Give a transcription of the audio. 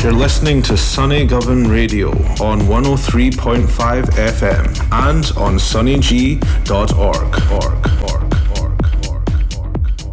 You're listening to Sunny Govan Radio on 103.5 FM and on sunnyg.org.